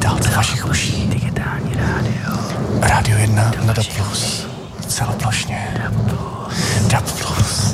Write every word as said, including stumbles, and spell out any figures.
dál do vašich uší. Digitální rádio. Rádio jedna na D plus. Celoplošně. D plus.